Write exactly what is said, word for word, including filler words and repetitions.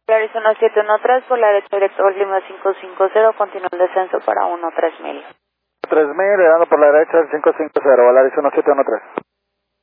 Arizona siete uno tres, por la derecha director Lima cinco cinco cero, continúa el descenso para uno tres mil. tres mil, llegando por la derecha el cinco cinco cero, Arizona siete uno tres.